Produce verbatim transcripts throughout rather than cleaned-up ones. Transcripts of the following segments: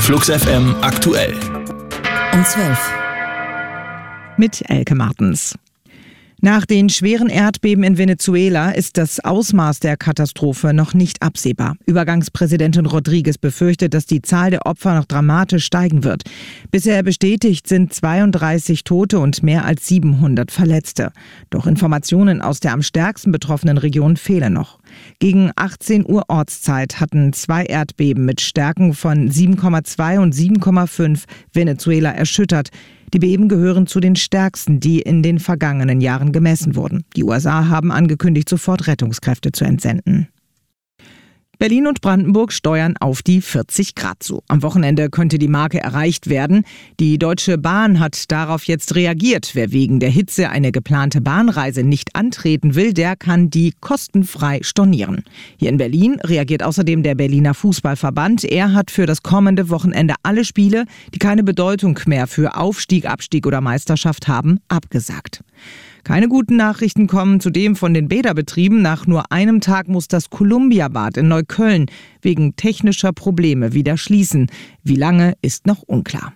Flux F M aktuell. Um zwölf. Mit Elke Martens. Nach den schweren Erdbeben in Venezuela ist das Ausmaß der Katastrophe noch nicht absehbar. Übergangspräsidentin Rodriguez befürchtet, dass die Zahl der Opfer noch dramatisch steigen wird. Bisher bestätigt sind zweiunddreißig Tote und mehr als siebenhundert Verletzte. Doch Informationen aus der am stärksten betroffenen Region fehlen noch. Gegen achtzehn Uhr Ortszeit hatten zwei Erdbeben mit Stärken von sieben Komma zwei und sieben Komma fünf Venezuela erschüttert. Die Beben gehören zu den stärksten, die in den vergangenen Jahren gemessen wurden. Die U S A haben angekündigt, sofort Rettungskräfte zu entsenden. Berlin und Brandenburg steuern auf die vierzig Grad zu. Am Wochenende könnte die Marke erreicht werden. Die Deutsche Bahn hat darauf jetzt reagiert. Wer wegen der Hitze eine geplante Bahnreise nicht antreten will, der kann die kostenfrei stornieren. Hier in Berlin reagiert außerdem der Berliner Fußballverband. Er hat für das kommende Wochenende alle Spiele, die keine Bedeutung mehr für Aufstieg, Abstieg oder Meisterschaft haben, abgesagt. Keine guten Nachrichten kommen zudem von den Bäderbetrieben. Nach nur einem Tag muss das Columbia-Bad in Neukölln wegen technischer Probleme wieder schließen. Wie lange, ist noch unklar.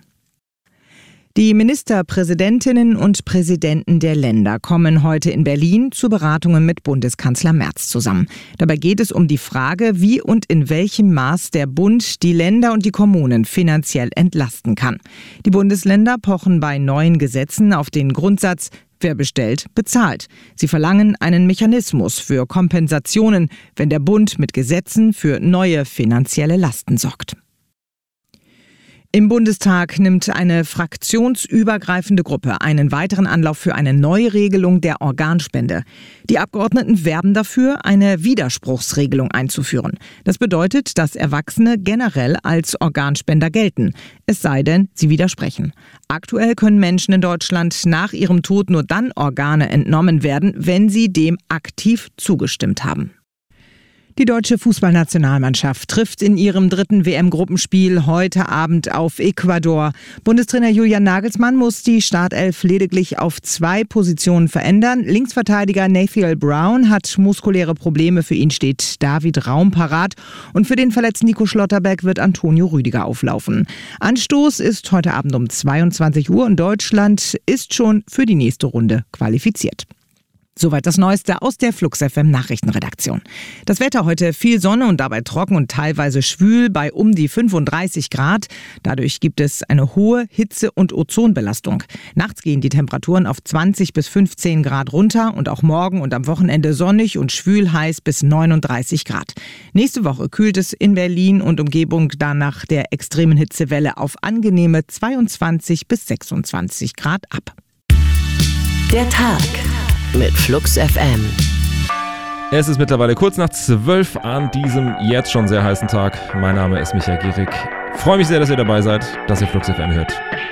Die Ministerpräsidentinnen und Präsidenten der Länder kommen heute in Berlin zu Beratungen mit Bundeskanzler Merz zusammen. Dabei geht es um die Frage, wie und in welchem Maß der Bund die Länder und die Kommunen finanziell entlasten kann. Die Bundesländer pochen bei neuen Gesetzen auf den Grundsatz: Wer bestellt, bezahlt. Sie verlangen einen Mechanismus für Kompensationen, wenn der Bund mit Gesetzen für neue finanzielle Lasten sorgt. Im Bundestag nimmt eine fraktionsübergreifende Gruppe einen weiteren Anlauf für eine Neuregelung der Organspende. Die Abgeordneten werben dafür, eine Widerspruchsregelung einzuführen. Das bedeutet, dass Erwachsene generell als Organspender gelten, es sei denn, sie widersprechen. Aktuell können Menschen in Deutschland nach ihrem Tod nur dann Organe entnommen werden, wenn sie dem aktiv zugestimmt haben. Die deutsche Fußballnationalmannschaft trifft in ihrem dritten W M-Gruppenspiel heute Abend auf Ecuador. Bundestrainer Julian Nagelsmann muss die Startelf lediglich auf zwei Positionen verändern. Linksverteidiger Nathaniel Brown hat muskuläre Probleme, für ihn steht David Raum parat. Und für den verletzten Nico Schlotterbeck wird Antonio Rüdiger auflaufen. Anstoß ist heute Abend um zweiundzwanzig Uhr und Deutschland ist schon für die nächste Runde qualifiziert. Soweit das Neueste aus der Flux F M Nachrichtenredaktion. Das Wetter heute: viel Sonne und dabei trocken und teilweise schwül bei um die fünfunddreißig Grad. Dadurch gibt es eine hohe Hitze- und Ozonbelastung. Nachts gehen die Temperaturen auf zwanzig bis fünfzehn Grad runter und auch morgen und am Wochenende sonnig und schwül heiß bis neununddreißig Grad. Nächste Woche kühlt es in Berlin und Umgebung dann nach der extremen Hitzewelle auf angenehme zweiundzwanzig bis sechsundzwanzig Grad ab. Der Tag mit Flux F M. Es ist mittlerweile kurz nach zwölf an diesem jetzt schon sehr heißen Tag. Mein Name ist Michael Gierig. Freue mich sehr, dass ihr dabei seid, dass ihr Flux F M hört.